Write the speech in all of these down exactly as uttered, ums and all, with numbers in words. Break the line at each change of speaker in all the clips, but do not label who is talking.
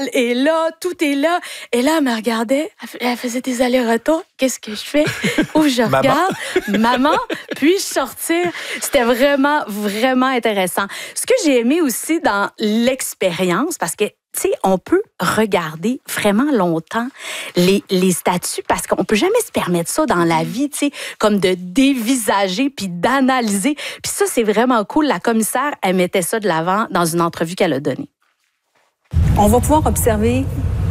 Et là, tout est là. Et là, elle me regardait. Elle faisait des allers-retours. Qu'est-ce que je fais? Où je regarde? Maman, puis-je sortir? C'était vraiment, vraiment intéressant. Ce que j'ai aimé aussi dans l'expérience, parce que tu sais, on peut regarder vraiment longtemps les, les statues parce qu'on peut jamais se permettre ça dans la vie, tu sais, comme de dévisager puis d'analyser. Puis ça, c'est vraiment cool. La commissaire, elle mettait ça de l'avant dans une entrevue qu'elle a donnée.
On va pouvoir observer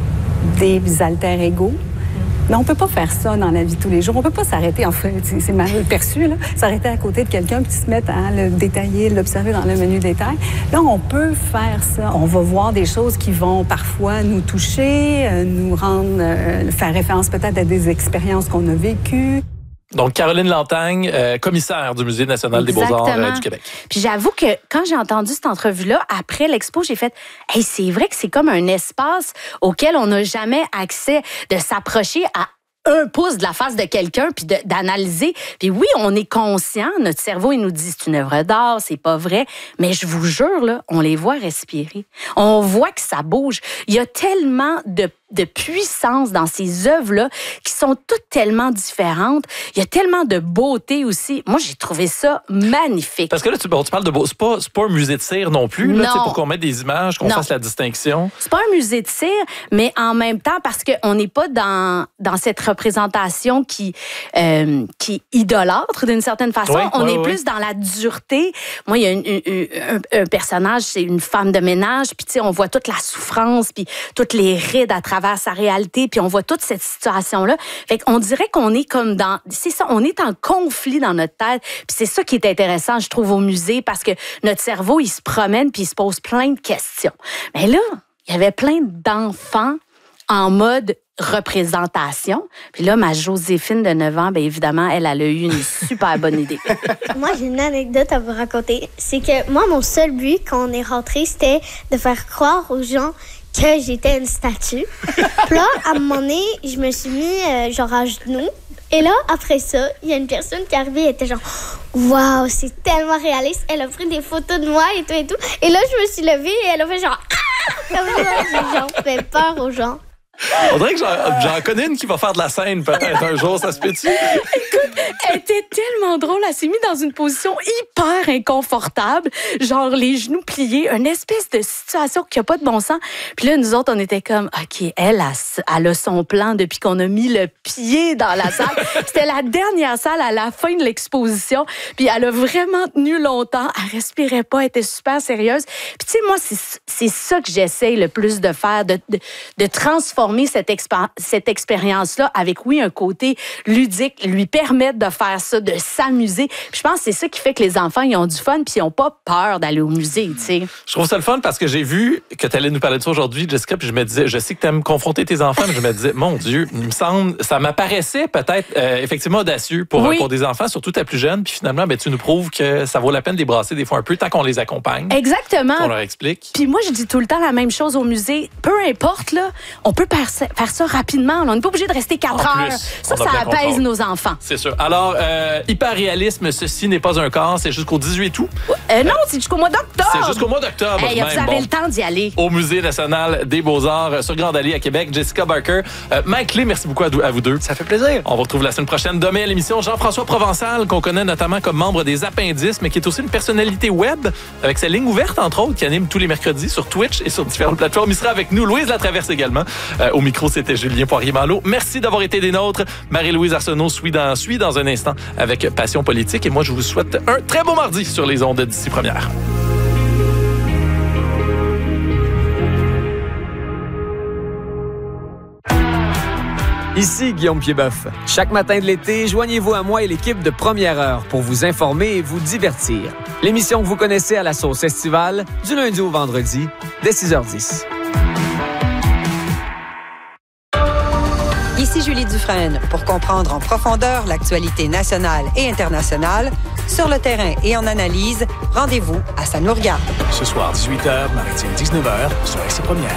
des alter ego, mais on peut pas faire ça dans la vie de tous les jours. On peut pas s'arrêter, en fait, c'est mal perçu, là, s'arrêter à côté de quelqu'un puis se mettre à le détailler, l'observer dans le menu détail. Là, on peut faire ça. On va voir des choses qui vont parfois nous toucher, euh, nous rendre, euh, faire référence peut-être à des expériences qu'on a vécues.
Donc, Caroline Lantagne, euh, commissaire du Musée national des Beaux-Arts euh, du Québec.
Puis j'avoue que quand j'ai entendu cette entrevue-là, après l'expo, j'ai fait « Hey, c'est vrai que c'est comme un espace auquel on n'a jamais accès, de s'approcher à un pouce de la face de quelqu'un puis de, d'analyser. Puis oui, on est conscient, notre cerveau, il nous dit c'est une œuvre d'art, c'est pas vrai, mais je vous jure, là, on les voit respirer. On voit que ça bouge. Il y a tellement de de puissance dans ces œuvres-là qui sont toutes tellement différentes. Il y a tellement de beauté aussi. Moi, j'ai trouvé ça magnifique.
Parce que là, tu, bon, tu parles de beau. C'est pas, c'est pas un musée de cire non plus. Là, non. Pour qu'on mette des images, qu'on non. fasse la distinction.
C'est pas un musée de cire, mais en même temps, parce qu'on n'est pas dans, dans cette représentation qui, euh, qui idolâtre d'une certaine façon. Oui, On oui, est oui. plus dans la dureté. Moi, il y a une, une, une, un, un personnage, c'est une femme de ménage, puis tu sais, on voit toute la souffrance, puis toutes les rides à travers sa réalité, puis on voit toute cette situation-là. Fait qu'on dirait qu'on est comme dans... C'est ça, on est en conflit dans notre tête. Puis c'est ça qui est intéressant, je trouve, au musée, parce que notre cerveau, il se promène, puis il se pose plein de questions. Mais là, il y avait plein d'enfants en mode représentation. Puis là, ma Joséphine de neuf ans, bien évidemment, elle, elle a eu une super bonne idée.
Moi, j'ai une anecdote à vous raconter. C'est que moi, mon seul but, quand on est rentré, c'était de faire croire aux gens que j'étais une statue. Puis là, à un moment donné, je me suis mis euh, genre à genoux. Et là, après ça, il y a une personne qui est arrivée, elle était genre « Waouh, c'est tellement réaliste! » Elle a pris des photos de moi et tout et tout. Et là, je me suis levée et elle a fait genre « Ah! » Comme ça, j'ai genre fait peur aux gens.
On dirait que j'en, j'en connais une qui va faire de la scène peut-être un jour, ça se peut-tu?
Écoute, elle était tellement drôle. Elle s'est mise dans une position hyper inconfortable, genre les genoux pliés, une espèce de situation qui n'a pas de bon sens. Puis là, nous autres, on était comme, OK, elle, elle a son plan depuis qu'on a mis le pied dans la salle. C'était la dernière salle à la fin de l'exposition. Puis elle a vraiment tenu longtemps. Elle respirait pas, elle était super sérieuse. Puis tu sais, moi, c'est, c'est ça que j'essaye le plus de faire, de, de, de transformer cette, expé- cette expérience-là avec, oui, un côté ludique, lui permettre de faire ça, de s'amuser. Puis je pense que c'est ça qui fait que les enfants, ils ont du fun puis ils n'ont pas peur d'aller au musée, tu sais.
Je trouve ça le fun parce que j'ai vu que tu allais nous parler de ça aujourd'hui, Jessica, puis je me disais, je sais que tu aimes confronter tes enfants, mais je me disais, mon Dieu, il me semble, ça m'apparaissait peut-être euh, effectivement audacieux pour, oui. pour des enfants, surtout ta plus jeune, puis finalement, ben, tu nous prouves que ça vaut la peine de les brasser des fois un peu, tant qu'on les accompagne.
Exactement.
Qu'on leur explique.
Puis moi, je dis tout le temps la même chose au musée. Peu importe, là, on peut faire faire ça rapidement. On n'est pas obligé de rester quatre
en
heures.
Plus,
ça, ça apaise contrôle. Nos enfants.
C'est sûr. Alors, euh, hyper-réalisme, ceci n'est pas un corps, c'est jusqu'au dix-huit août.
Euh, non, c'est jusqu'au mois d'octobre.
C'est jusqu'au mois d'octobre.
Hey, vous avez bon, le temps d'y aller.
Au Musée national des Beaux-Arts sur Grande Allée à Québec. Jessica Barker, euh, Mike Lé, merci beaucoup à, à vous deux.
Ça fait plaisir.
On vous retrouve la semaine prochaine. Demain à l'émission, Jean-François Provençal, qu'on connaît notamment comme membre des Appendices, mais qui est aussi une personnalité web avec sa ligne ouverte, entre autres, qui anime tous les mercredis sur Twitch et sur différentes plateformes. Il sera avec nous. Louise Latraverse également. Euh, au micro, c'était Julien Poirier-Malo. Merci d'avoir été des nôtres. Marie-Louise Arsenault suit dans, suit dans un instant avec Passion politique. Et moi, je vous souhaite un très beau mardi sur les ondes d'ici première.
Ici Guillaume Piedboeuf. Chaque matin de l'été, joignez-vous à moi et l'équipe de Première Heure pour vous informer et vous divertir. L'émission que vous connaissez à la sauce estivale, du lundi au vendredi, dès six heures dix.
Ici Julie Dufresne pour comprendre en profondeur l'actualité nationale et internationale. Sur le terrain et en analyse, rendez-vous à Ça nous regarde.
Ce soir, dix-huit heures, maritime dix-neuf heures, sur Ici Première.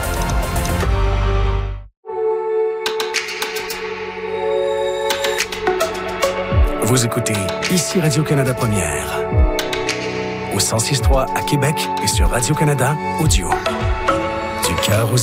Vous écoutez Ici Radio-Canada Première. Au cent six point trois à Québec et sur Radio-Canada Audio. Du cœur aux